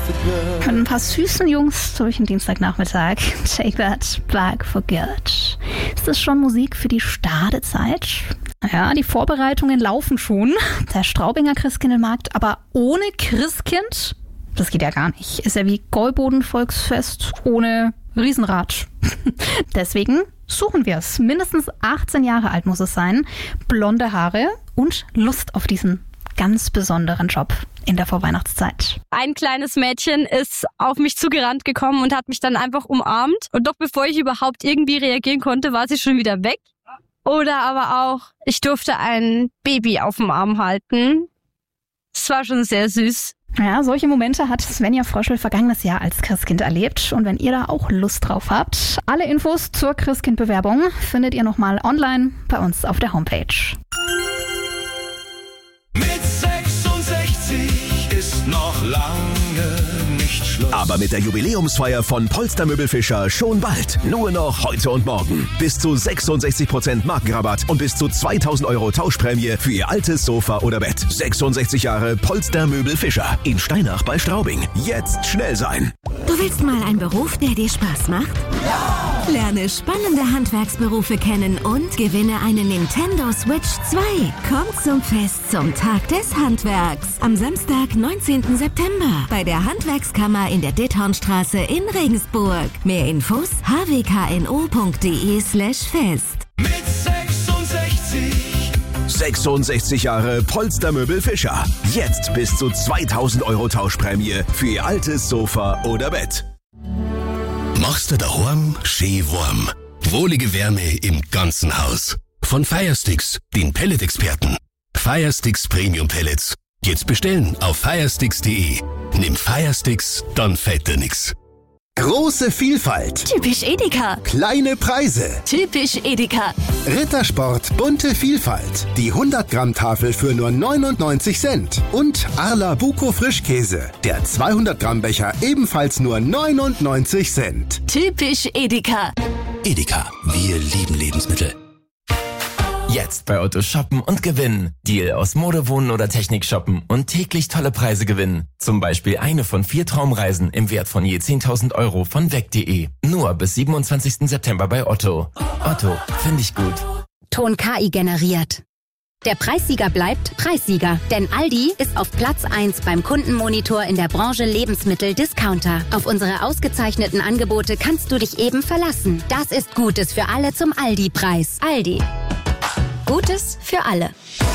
Mit ein paar süßen Jungs durch den Dienstagnachmittag. Take that back for good. Ist das schon Musik für die Stadezeit? Ja, die Vorbereitungen laufen schon. Der Straubinger Christkindlmarkt, aber ohne Christkind? Das geht ja gar nicht. Ist ja wie Gäuboden-Volksfest ohne Riesenrad. Deswegen suchen wir es. Mindestens 18 Jahre alt muss es sein, blonde Haare und Lust auf diesen ganz besonderen Job in der Vorweihnachtszeit. Ein kleines Mädchen ist auf mich zugerannt gekommen und hat mich dann einfach umarmt. Und doch bevor ich überhaupt irgendwie reagieren konnte, war sie schon wieder weg. Oder aber auch, ich durfte ein Baby auf dem Arm halten. Das war schon sehr süß. Ja, solche Momente hat Svenja Fröschel vergangenes Jahr als Christkind erlebt. Und wenn ihr da auch Lust drauf habt, alle Infos zur Christkind-Bewerbung findet ihr nochmal online bei uns auf der Homepage. Mit 66 ist noch lange nicht Schluss. Aber mit der Jubiläumsfeier von Polster Möbelfischer schon bald. Nur noch heute und morgen. Bis zu 66% Markenrabatt und bis zu 2.000 € Tauschprämie für Ihr altes Sofa oder Bett. 66 Jahre Polster Möbelfischer in Steinach bei Straubing. Jetzt schnell sein. Du willst mal einen Beruf, der dir Spaß macht? Ja! Lerne spannende Handwerksberufe kennen und gewinne eine Nintendo Switch 2. Komm zum Fest zum Tag des Handwerks. Am Samstag, 19. September bei der Handwerkskammer in der Dithornstraße in Regensburg. Mehr Infos hwkno.de/fest. Mit 66. 66 Jahre Polster Möbelfischer. Jetzt bis zu 2.000 € Tauschprämie für Ihr altes Sofa oder Bett. Machst du daheim schön warm. Wohlige Wärme im ganzen Haus. Von Firesticks, den Pellet-Experten. Firesticks Premium Pellets. Jetzt bestellen auf firesticks.de. Nimm Firesticks, dann fällt dir nix. Große Vielfalt. Typisch Edeka. Kleine Preise. Typisch Edeka. Rittersport bunte Vielfalt. Die 100-Gramm-Tafel für nur 99 Cent. Und Arla Buko Frischkäse. Der 200-Gramm-Becher ebenfalls nur 99 Cent. Typisch Edeka. Edeka, wir lieben Lebensmittel. Jetzt bei Otto shoppen und gewinnen. Deal aus Mode, Wohnen oder Technik shoppen und täglich tolle Preise gewinnen. Zum Beispiel eine von 4 Traumreisen im Wert von je 10.000 € von weg.de. Nur bis 27. September bei Otto. Otto, finde ich gut. Ton KI generiert. Der Preissieger bleibt Preissieger, denn Aldi ist auf Platz 1 beim Kundenmonitor in der Branche Lebensmittel-Discounter. Auf unsere ausgezeichneten Angebote kannst du dich eben verlassen. Das ist Gutes für alle zum Aldi-Preis. Aldi. Gutes für alle.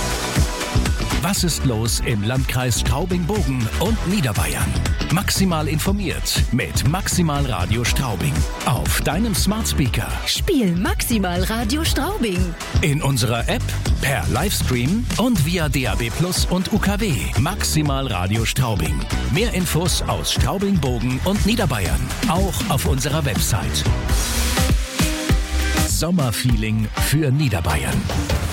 Was ist los im Landkreis Straubing-Bogen und Niederbayern? Maximal informiert mit Maximal Radio Straubing. Auf deinem Smart Speaker. Spiel Maximal Radio Straubing. In unserer App, per Livestream und via DAB+ und UKW. Maximal Radio Straubing. Mehr Infos aus Straubing, Bogen und Niederbayern. Auch auf unserer Website. Sommerfeeling für Niederbayern.